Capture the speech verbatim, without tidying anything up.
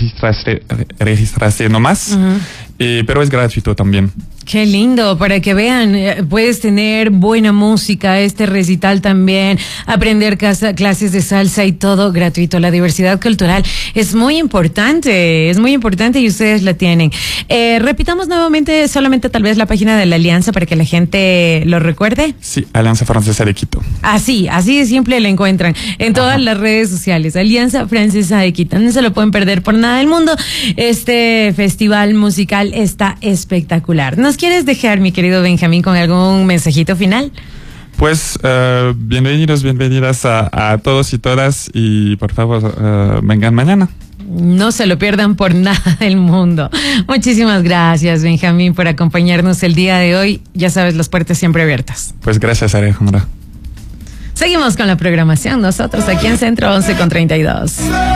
registrarse, registrarse nomás, uh-huh. eh, pero es gratuito también. Qué lindo, para que vean, puedes tener buena música, este recital también, aprender casa, clases de salsa y todo gratuito. La diversidad cultural es muy importante, es muy importante y ustedes la tienen. Eh, repitamos nuevamente solamente tal vez la página de la Alianza para que la gente lo recuerde. Sí, Alianza Francesa de Quito. Así, así de simple la encuentran en todas Ajá. las redes sociales. Alianza Francesa de Quito. No se lo pueden perder por nada del mundo. Este festival musical está espectacular. ¿Nos quieres dejar, mi querido Benjamín, con algún mensajito final? Pues uh, bienvenidos, bienvenidas a, a todos y todas y por favor uh, vengan mañana. No se lo pierdan por nada del mundo. Muchísimas gracias, Benjamín, por acompañarnos el día de hoy. Ya sabes, las puertas siempre abiertas. Pues gracias, Alejandra. Seguimos con la programación nosotros aquí en Centro once con treinta y dos.